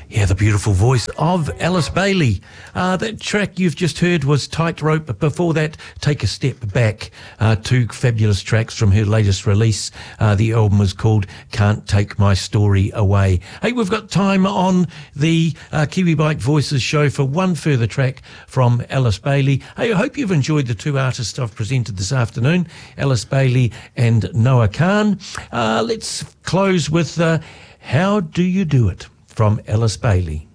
Yeah, the beautiful voice of Alice Bailey. That track you've just heard was Tightrope, but before that, Take a Step Back. Two fabulous tracks from her latest release. The album was called Can't Take My Story Away. Hey, we've got time on the Kiwi Bike Voices show for one further track from Alice Bailey. Hey, I hope you've enjoyed the two artists I've presented this afternoon, Alice Bailey and Noah Kahan. Let's close with How Do You Do It from Alice Bailey.